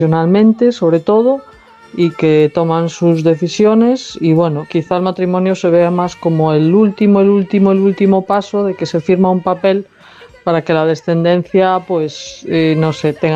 profesionalmente, sobre todo, y que toman sus decisiones. Y bueno, quizá el matrimonio se vea más como el último paso de que se firma un papel para que la descendencia, pues, no sé, tenga